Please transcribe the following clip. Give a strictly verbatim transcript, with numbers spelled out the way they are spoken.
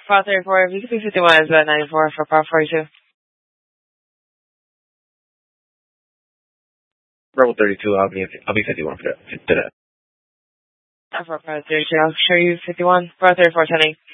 Bravo thirty-four, if you could be fifty-one is about ninety-four for Bravo forty-two. Bravo thirty-two, I'll be, I'll be fifty-one for that, to that. For Bravo thirty-two, I'll show you fifty-one. Bravo thirty-four, ten eight.